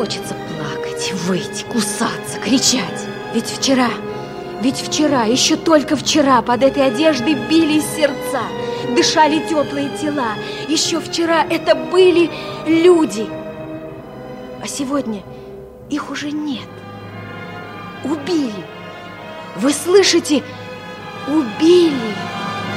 хочется плакать, выть, кусаться, кричать. Ведь вчера, еще только вчера под этой одеждой бились сердца, дышали теплые тела. Еще вчера это были люди. А сегодня их уже нет. Убили. Вы слышите? Убили.